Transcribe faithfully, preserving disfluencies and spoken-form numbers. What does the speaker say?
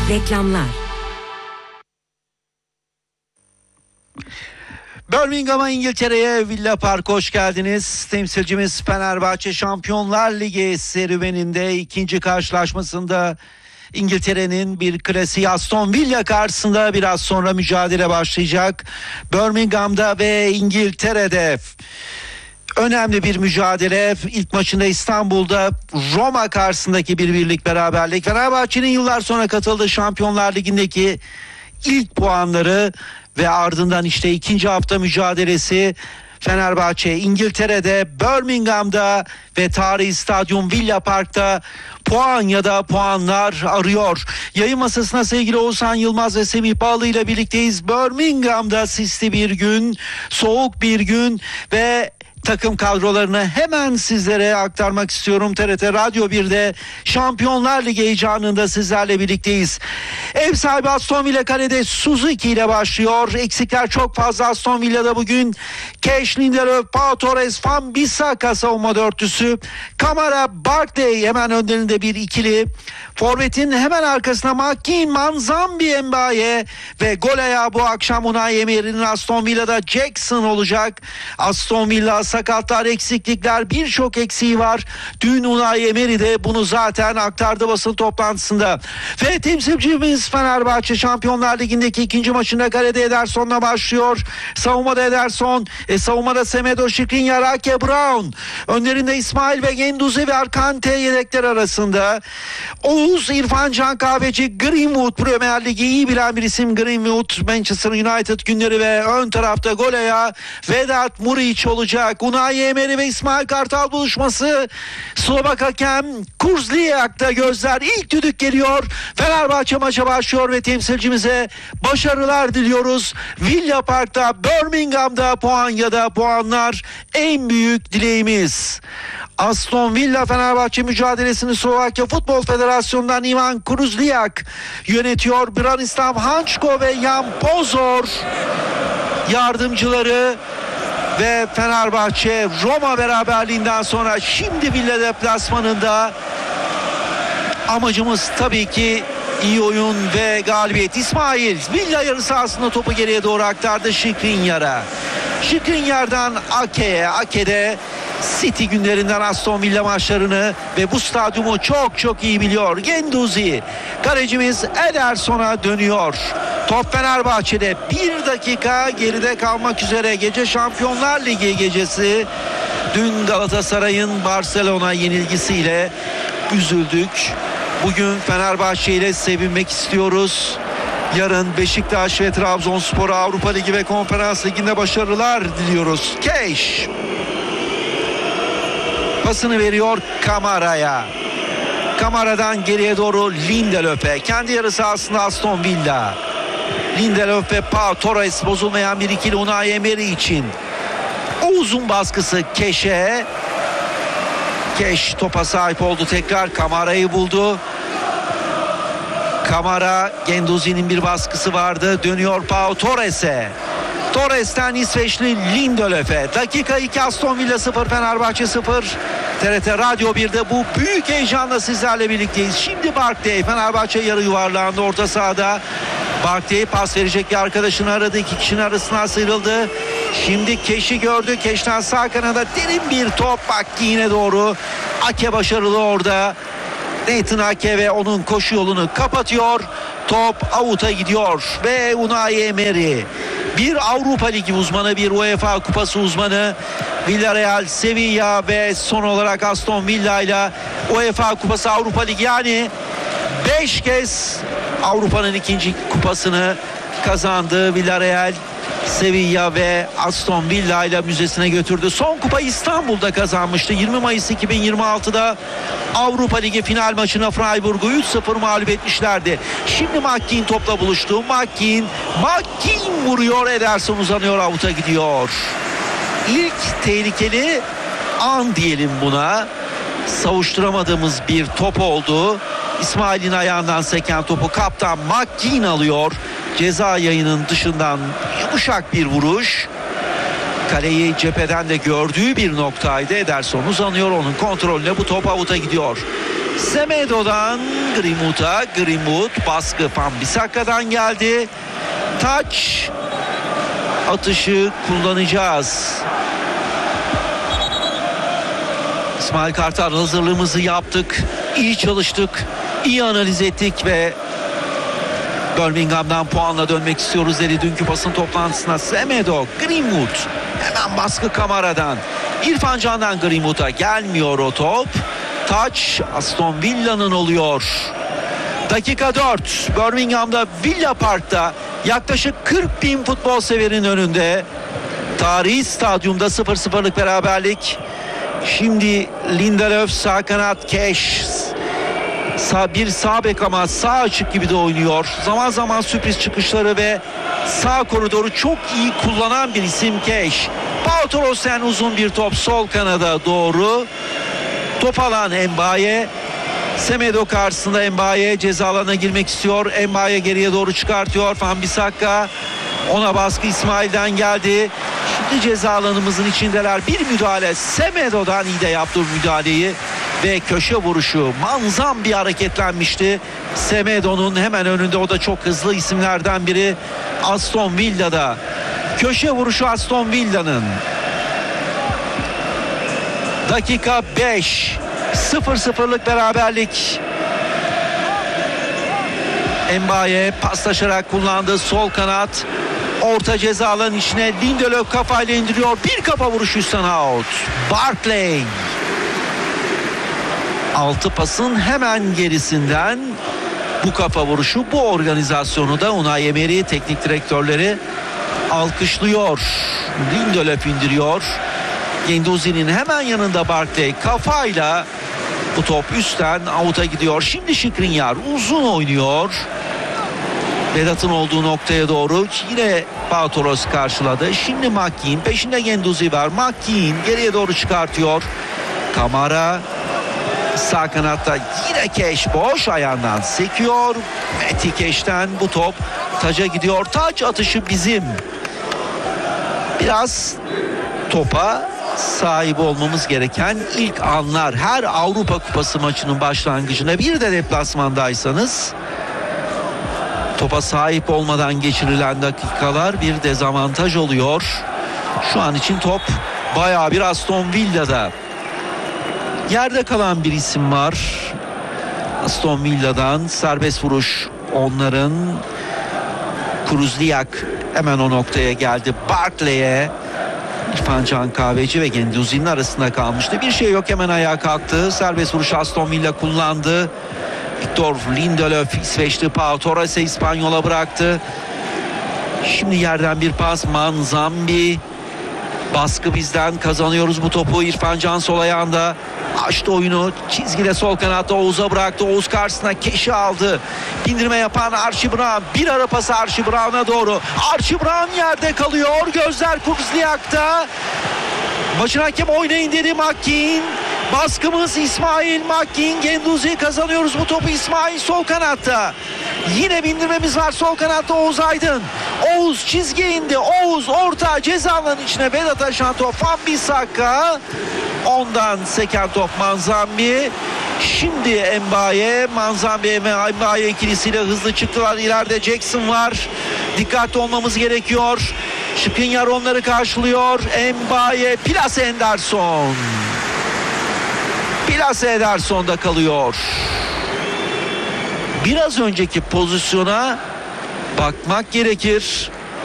Reklamlar. Birmingham'a, İngiltere'ye, Villa Park hoş geldiniz. Temsilcimiz Fenerbahçe Şampiyonlar Ligi serüveninde ikinci karşılaşmasında İngiltere'nin bir klasiği Aston Villa karşısında biraz sonra mücadele başlayacak. Birmingham'da ve İngiltere'de önemli bir mücadele. İlk maçında İstanbul'da Roma karşısındaki bir birlik beraberlik. Fenerbahçe'nin yıllar sonra katıldığı Şampiyonlar Ligi'ndeki ilk puanları ve ardından işte ikinci hafta mücadelesi. Fenerbahçe İngiltere'de, Birmingham'da ve tarihi stadyum Villa Park'ta puan ya da puanlar arıyor. Yayın masasına sevgili Oğuzhan Yılmaz ve Semih Bağlı ile birlikteyiz. Birmingham'da sisli bir gün, soğuk bir gün ve takım kadrolarını hemen sizlere aktarmak istiyorum. T R T Radyo bir'de Şampiyonlar Ligi heyecanında sizlerle birlikteyiz. Ev sahibi Aston Villa kalede Suzuki ile başlıyor. Eksikler çok fazla Aston Villa'da bugün. Cash, Lindelöf, Pau Torres, Van Bissaka savunma dörtlüsü. Kamara, Barkley hemen önlerinde bir ikili. Forvet'in hemen arkasına McKean, Manzambi, Mbaye ve gol ayağı bu akşam Unai Emery'nin Aston Villa'da Jackson olacak. Aston Villa sakatlar, eksiklikler, birçok eksiği var. Dün Unai Emery de bunu zaten aktardı basın toplantısında. Ve temsilcimiz Fenerbahçe Şampiyonlar Ligi'ndeki ikinci maçında kalede Ederson'la başlıyor. Savunmada Ederson, e, savunmada Semedo, Skriniar, Ake, Brown. Önlerinde İsmail ve Genduzi ve Arkante yedekler arasında. Oğuz, İrfan Can Kahveci, Greenwood, Premier Ligi iyi bilen bir isim Greenwood. Manchester United günleri ve ön tarafta gol ayağı Vedat Muriç olacak. Unai Emery ve İsmail Kartal buluşması. Slovak hakem Kurzliak'ta gözler, ilk düdük geliyor. Fenerbahçe maça başlıyor ve temsilcimize başarılar diliyoruz. Villa Park'ta, Birmingham'da puan ya da puanlar en büyük dileğimiz. Aston Villa Fenerbahçe mücadelesini Slovakya Futbol Federasyonu'ndan Ivan Kurzliak yönetiyor. Branislav Hančko ve Jan Pozor yardımcıları. Ve Fenerbahçe Roma beraberliğinden sonra şimdi Villa deplasmanında. Amacımız tabii ki iyi oyun ve galibiyet. İsmail Villa yarı sahasında topu geriye doğru aktardı Skriniar'a. Skriniar'dan Ake'ye. Ake'de City günlerinden Aston Villa maçlarını ve bu stadyumu çok çok iyi biliyor. Genduzi, kalecimiz Ederson'a dönüyor. Top Fenerbahçe'de, bir dakika geride kalmak üzere gece Şampiyonlar Ligi gecesi. Dün Galatasaray'ın Barcelona yenilgisiyle üzüldük. Bugün Fenerbahçe ile sevinmek istiyoruz. Yarın Beşiktaş ve Trabzonspor'a Avrupa Ligi ve Konferans Ligi'nde başarılar diliyoruz. Cash pasını veriyor Kamara'ya. Kamara'dan geriye doğru Lindelöf'e. Kendi yarı sahasında Aston Villa. Lindelöf ve Pau Torres, bozulmayan bir ikili Unai Emery için. Oğuz'un baskısı Keş'e. Keş topa sahip oldu, tekrar Kamara'yı buldu. Kamara, Genduzi'nin bir baskısı vardı. Dönüyor Pau Torres'e. Torres'ten İsveçli Lindelöf'e. Dakika iki, Aston Villa sıfır, Fenerbahçe sıfır. T R T Radyo bir'de bu büyük heyecanla sizlerle birlikteyiz. Şimdi Barkley, Fenerbahçe yarı yuvarlandı orta sahada. Barkley pas verecek bir arkadaşını aradı. İki kişinin arasına sıyrıldı. Şimdi Keş'i gördü. Keş'ten sağ kanada derin bir top. Bakki'ne doğru. Ake başarılı orada. Nathan Ake ve onun koşu yolunu kapatıyor. Top out'a gidiyor. Ve Unai Emery, bir Avrupa Ligi uzmanı, bir UEFA Kupası uzmanı. Villarreal, Sevilla ve son olarak Aston Villa ile UEFA Kupası, Avrupa Ligi, yani beş kez Avrupa'nın ikinci kupasını kazandı Villarreal. Sevilla ve Aston Villa ile müzesine götürdü. Son kupayı İstanbul'da kazanmıştı. yirmi Mayıs iki bin yirmi altıda Avrupa Ligi final maçına Freiburg'u üç sıfır mağlup etmişlerdi. Şimdi McKean topla buluştu. McKean, McKean vuruyor. Ederson uzanıyor, avuta gidiyor. İlk tehlikeli an diyelim buna. Savuşturamadığımız bir top oldu. İsmail'in ayağından seken topu kaptan McKean alıyor. Ceza yayının dışından yumuşak bir vuruş. Kaleyi cepheden de gördüğü bir noktaydı. Ederson uzanıyor, onun kontrolüne bu top avuta gidiyor. Semedo'dan Greenwood'a. Greenwood baskı Wan-Bissaka'dan geldi. Taç atışı kullanacağız. İsmail Kartal, hazırlığımızı yaptık. İyi çalıştık. İyi analiz ettik ve Birmingham'dan puanla dönmek istiyoruz dedi dünkü basın toplantısına. Semedo, Greenwood, hemen baskı Kamara'dan. İrfan Can'dan Greenwood'a gelmiyor o top. Taç Aston Villa'nın oluyor. Dakika dört. Birmingham'da Villa Park'ta yaklaşık kırk bin futbol severin önünde. Tarihi stadyumda sıfır sıfırlık beraberlik. Şimdi Lindelöf sağ kanat, Cash sağ, bir sağ bek ama sağ açık gibi de oynuyor. Zaman zaman sürpriz çıkışları ve sağ koridoru çok iyi kullanan bir isim Cash. Pau Toros'tan uzun bir top sol kanada doğru. Top alan Mbaye. Semedo karşısında Mbaye ceza alanına girmek istiyor. Mbaye geriye doğru çıkartıyor. Wan-Bissaka, ona baskı İsmail'den geldi. Şimdi ceza alanımızın içindeler. Bir müdahale Semedo'dan, iyi de yaptı müdahaleyi ve köşe vuruşu manzam bir hareketlenmişti. Semedo'nun hemen önünde, o da çok hızlı isimlerden biri Aston Villa'da. Köşe vuruşu Aston Villa'nın. Dakika beş. sıfır sıfırlık beraberlik. Mbaye paslaşarak kullandı sol kanat. Orta ceza alanın içine Lindelöf kafayla indiriyor. Bir kafa vuruşu üstten out. Barkley. Altı pasın hemen gerisinden bu kafa vuruşu, bu organizasyonu da Unai Emery teknik direktörleri alkışlıyor. Lindelöf indiriyor. Genduzi'nin hemen yanında Barkley kafayla, bu top üstten out'a gidiyor. Şimdi Skriniar uzun oynuyor. Vedat'ın olduğu noktaya doğru yine Pau Toros karşıladı. Şimdi McKean, peşinde Genduzi var. McKean geriye doğru çıkartıyor. Kamara sağ kanatta, yine Cash boş ayağından sekiyor. Meti Cash'ten bu top Taç'a gidiyor. Taç atışı bizim. Biraz topa sahip olmamız gereken ilk anlar. Her Avrupa Kupası maçının başlangıcında, bir de deplasmandaysanız, topa sahip olmadan geçirilen dakikalar bir dezavantaj oluyor. Şu an için top bayağı bir Aston Villa'da. Yerde kalan bir isim var. Aston Villa'dan serbest vuruş onların. Kruzliak hemen o noktaya geldi. Barkley'e. İrfan Can Kahveci ve Genduzi'nin arasında kalmıştı. Bir şey yok, hemen ayağa kalktı. Serbest vuruş Aston Villa kullandı. Victor Lindelöf İsveçli Pau Torres'e İspanyol'a bıraktı. Şimdi yerden bir pas Manzambi. Baskı bizden, kazanıyoruz bu topu. İrfan Can sol ayağında açtı oyunu. Çizgide sol kanatta Oğuz'a bıraktı. Oğuz karşısına Keş'i aldı. Bindirme yapan Archie Brown. Bir ara pası Archie Brown'a doğru. Archie Brown yerde kalıyor. Gözler Kruzliak'ta. Maçın hakem oynayın dedi McKean. Baskımız İsmail, McKean, Genduzi, kazanıyoruz bu topu. İsmail sol kanatta. Yine bindirmemiz var sol kanatta Oğuz Aydın. Oğuz çizgiye indi. Oğuz orta ceza alanının içine Vedat aşan top Wan-Bissaka. Ondan seken top Manzambi. Şimdi Mbaye, Manzambi ve Mbaye ikilisiyle hızlı çıktılar. İleride Jackson var. Dikkatli olmamız gerekiyor. Skriniar onları karşılıyor. Mbaye, Place Henderson. Place Henderson'da kalıyor. Biraz önceki pozisyona bakmak gerekir.